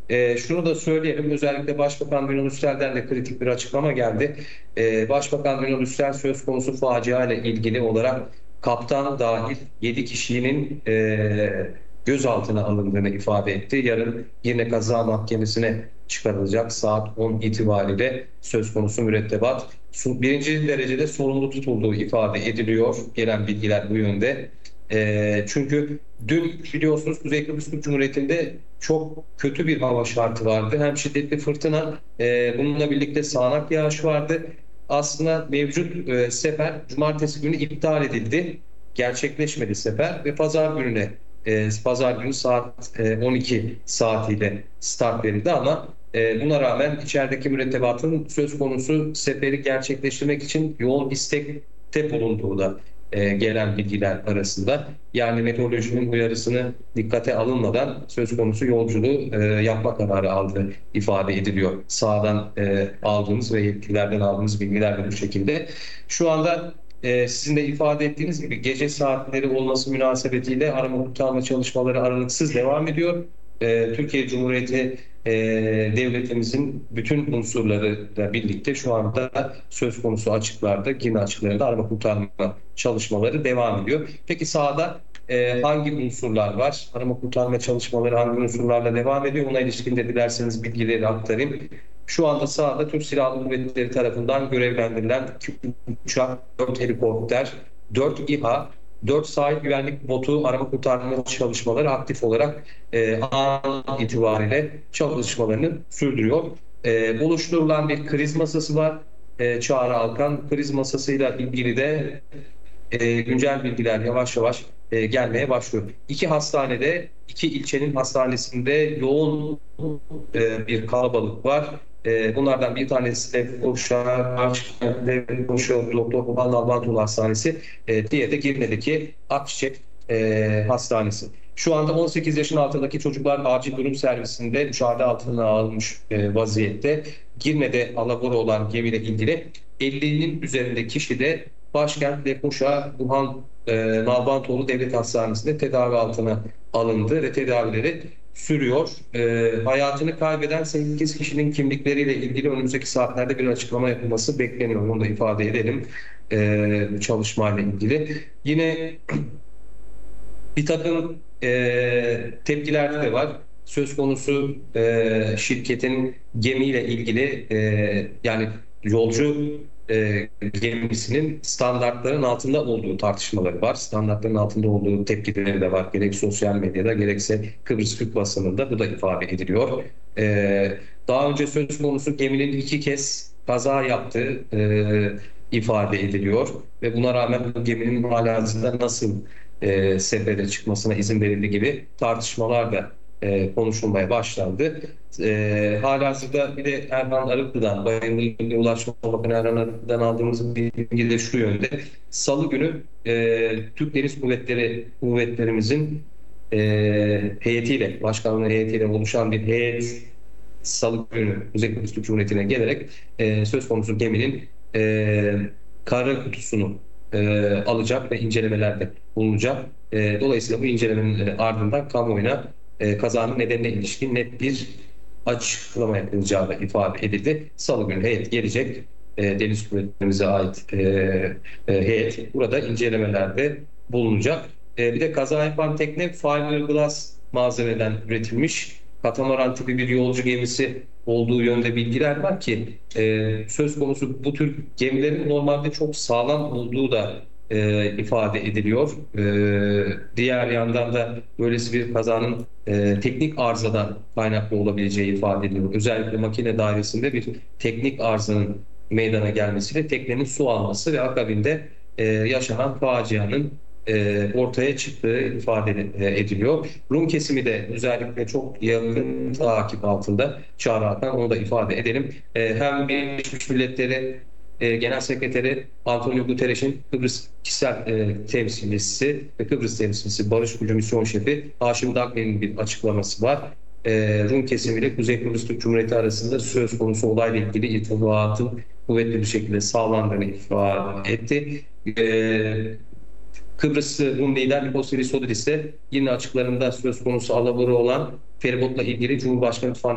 Şunu da söyleyelim, özellikle Başbakan Binali Yıldırım'dan de kritik bir açıklama geldi. Başbakan Binali Yıldırım söz konusu facia ile ilgili olarak kaptan dahil 7 kişinin gözaltına alındığını ifade etti. Yarın yine kaza mahkemesine çıkarılacak saat 10 itibariyle söz konusu mürettebat. Birinci derecede sorumlu tutulduğu ifade ediliyor. Gelen bilgiler bu yönde. Çünkü dün biliyorsunuz Kuzey Kıbrıs Türk Cumhuriyeti'nde çok kötü bir hava şartı vardı. Hem şiddetli fırtına, bununla birlikte sağanak yağış vardı. Aslında mevcut sefer cumartesi günü iptal edildi. Gerçekleşmedi sefer ve pazar günü saat 12 saatiyle start verildi ama buna rağmen içerideki mürettebatın söz konusu seferi gerçekleştirmek için yoğun istekte bulunduğu da gelen bilgiler arasında. Yani meteorolojinin uyarısını dikkate alınmadan söz konusu yolculuğu yapma kararı aldığı ifade ediliyor. Sahadan aldığımız ve yetkililerden aldığımız bilgiler de bu şekilde. Şu anda sizin de ifade ettiğiniz gibi gece saatleri olması münasebetiyle arama kurtarma çalışmaları aralıksız devam ediyor. Türkiye Cumhuriyeti devletimizin bütün unsurlarıyla birlikte şu anda söz konusu açıklarda, Girne açıklarında arama kurtarma çalışmaları devam ediyor. Peki sahada hangi unsurlar var? Arama kurtarma çalışmaları hangi unsurlarla devam ediyor? Buna ilişkin de dilerseniz bilgileri aktarayım. Şu anda sahada Türk Silahlı Kuvvetleri tarafından görevlendirilen 2 uçak, 4 helikopter, 4 İHA, 4 sahil güvenlik botu arama kurtarma çalışmaları aktif olarak an itibariyle çalışmalarını sürdürüyor. Oluşturulan bir kriz masası var. Çağrı Alkan kriz masasıyla ilgili de güncel bilgiler yavaş yavaş gelmeye başlıyor. İki ilçenin hastanesinde yoğun bir kalabalık var. Bunlardan bir tanesi de Doktor Baban Albantoğlu Hastanesi, diğeri de Girne'deki Akçiçek Hastanesi. Şu anda 18 yaşın altındaki çocuklar acil durum servisinde müşahede altına alınmış vaziyette. Girne'de alabora olan gemiyle ilgili 50'nin üzerinde kişi de başkent Lefkoşa Burhan Nalbantoğlu Devlet Hastanesi'nde tedavi altına alındı ve tedavileri sürüyor. Hayatını kaybeden 8 kişinin kimlikleriyle ilgili önümüzdeki saatlerde bir açıklama yapılması bekleniyor. Onu da ifade edelim çalışmayla ilgili. Yine bir takım tepkiler de var. Söz konusu şirketin gemiyle ilgili yani yolcu gemisinin standartların altında olduğu tartışmaları var. Standartların altında olduğu tepkileri de var. Gerek sosyal medyada gerekse Kıbrıs Türk basınında bu da ifade ediliyor. Daha önce söz konusu geminin 2 kez kaza yaptığı ifade ediliyor ve buna rağmen bu geminin halihazırda nasıl sefere çıkmasına izin verildiği gibi tartışmalar da konuşulmaya başlandı. Halihazırda bir de Erhan Arıklı'dan, Bayındır Ulaşma Bakanı Erhan Arıklı'dan aldığımız bilgi de şu yönde. Salı günü Türk Deniz Kuvvetlerimizin heyetiyle, başkanlığı heyetiyle oluşan bir heyet Salı günü Kuzey Kıbrıs Türk Cumhuriyeti'ne gelerek söz konusu geminin kara kutusunu alacak ve incelemelerde bulunacak. Dolayısıyla bu incelemenin ardından kamuoyuna kazanın nedenine ilişkin net bir açıklama yapılacağı da ifade edildi. Salı günü heyet gelecek. Deniz Kuvvetlerimize ait heyet burada incelemelerde bulunacak. Bir de kaza yapan tekne fiberglass malzemeden üretilmiş katamaran tipi bir yolcu gemisi olduğu yönde bilgiler var ki söz konusu bu tür gemilerin normalde çok sağlam olduğu da ifade ediliyor. Diğer yandan da böylesi bir kazanın teknik arızadan kaynaklı olabileceği ifade ediliyor. Özellikle makine dairesinde bir teknik arızanın meydana gelmesiyle teknenin su alması ve akabinde yaşanan facianın ortaya çıktığı ifade ediliyor. Rum kesimi de özellikle çok yakın takip altında. Çağrı Hakan, onu da ifade edelim. Hem Birleşmiş Milletleri Genel Sekreteri Antonio Guterres'in Kıbrıs kişisel temsilcisi ve Kıbrıs temsilcisi Barış Gücü Misyon Şefi Haşim Dagme'nin bir açıklaması var. Rum kesimiyle Kuzey Kıbrıs Türk Cumhuriyeti arasında söz konusu olayla ilgili irtibatın kuvvetli bir şekilde sağlandığını ifade etti. Kıbrıslı Rum lider Nikos Christodoulou ise yine açıklarında söz konusu alabora olan feribotla ilgili Cumhurbaşkanı